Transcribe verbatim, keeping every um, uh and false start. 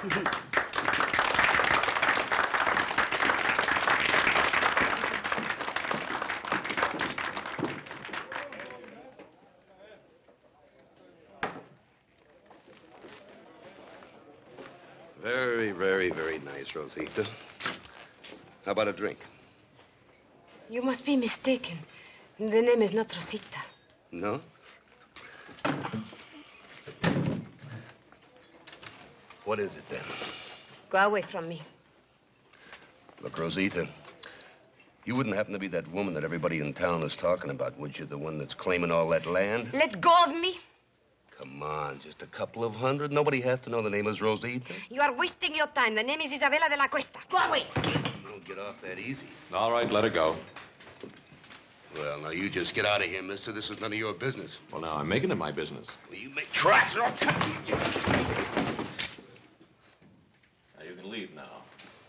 Very, very, very nice, Rosita. How about a drink? You must be mistaken. The name is not Rosita. No? What is it, then? Go away from me. Look, Rosita, you wouldn't happen to be that woman that everybody in town is talking about, would you? The one that's claiming all that land? Let go of me. Come on, just a couple of hundred. Nobody has to know the name is Rosita. You are wasting your time. The name is Isabella de la Cuesta. Go away. Don't get off that easy. All right, let her go. Well, now, you just get out of here, mister. This is none of your business. Well, now, I'm making it my business. Well, you make tracks, or I'll cut you. Now, you can leave now.